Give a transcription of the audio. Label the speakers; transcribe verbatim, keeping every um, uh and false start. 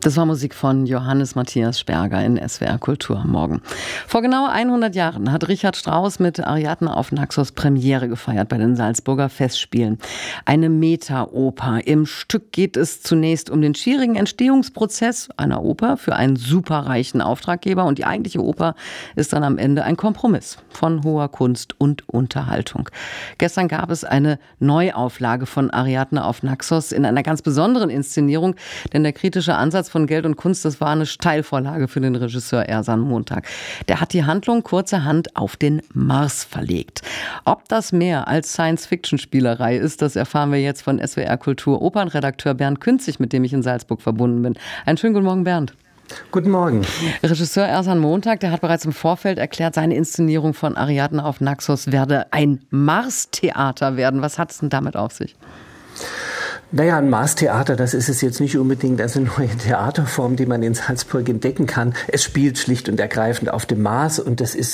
Speaker 1: Das war Musik von Johannes Matthias Sperger in S W R Kultur am Morgen. Vor genau hundert Jahren hat Richard Strauss mit Ariadne auf Naxos Premiere gefeiert bei den Salzburger Festspielen. Eine Meta-Oper. Im Stück geht es zunächst um den schwierigen Entstehungsprozess einer Oper für einen superreichen Auftraggeber. Und die eigentliche Oper ist dann am Ende ein Kompromiss von hoher Kunst und Unterhaltung. Gestern gab es eine Neuauflage von Ariadne auf Naxos in einer ganz besonderen Inszenierung, denn der kritische Ansatz von Geld und Kunst, das war eine Steilvorlage für den Regisseur Ersan Montag. Der hat die Handlung kurzerhand auf den Mars verlegt. Ob das mehr als Science-Fiction-Spielerei ist, das erfahren wir jetzt von S W R Kultur Opernredakteur Bernd Künzig, mit dem ich in Salzburg verbunden bin. Einen schönen guten Morgen, Bernd.
Speaker 2: Guten Morgen.
Speaker 1: Regisseur Ersan Montag, der hat bereits im Vorfeld erklärt, seine Inszenierung von Ariadne auf Naxos werde ein Mars-Theater werden. Was hat es denn damit auf sich?
Speaker 2: Naja, ein Mars-Theater, das ist es jetzt nicht unbedingt als eine neue Theaterform, die man in Salzburg entdecken kann. Es spielt schlicht und ergreifend auf dem Mars und das ist